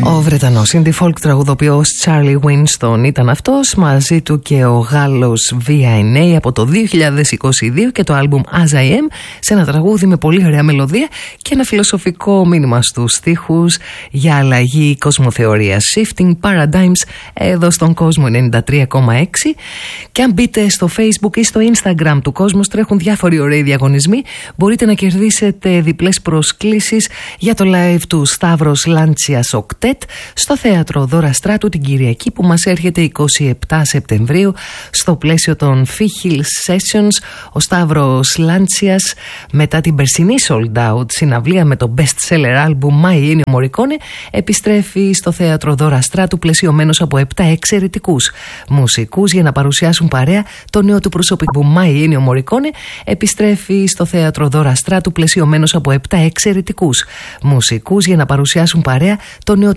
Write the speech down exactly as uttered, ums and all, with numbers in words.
Ο Βρετανός indie folk τραγουδοποιός Charlie Winston ήταν αυτός, μαζί του και ο Γάλλος βι άι έι από το δύο χιλιάδες είκοσι δύο και το άλμπουμ As I Am, σε ένα τραγούδι με πολύ ωραία μελωδία και ένα φιλοσοφικό μήνυμα στους στίχους για αλλαγή κοσμοθεωρίας. Shifting Paradigms εδώ στον κόσμο ενενήντα τρία κόμμα έξι. Και αν μπείτε στο Facebook ή στο Instagram του Κόσμος, τρέχουν διάφοροι ωραίοι διαγωνισμοί. Μπορείτε να κερδίσετε διπλές προσκλήσεις για το live του Σταύρος Λάντσιας Οκτέτ στο θέατρο Δώρα Στράτου την Κυριακή που μας έρχεται εικοστή εβδόμη Σεπτεμβρίου στο πλαίσιο των Fihil Sessions. Ο Σταύρος Λάντσιας, μετά την περσινή sold out συναυλία με το best seller album My Ennio Morricone, επιστρέφει στο θέατρο Δώρα Στράτου πλαισιωμένος από επτά εξαιρετικούς μουσικούς για να παρουσιάσουν παρέα το νέο του προσωπικό. My Ennio Morricone επιστρέφει στο θέατρο Δώρα Στράτου πλαισιωμένος από επτά εξαιρετικούς μουσικούς για να παρουσιάσουν παρέα το νέο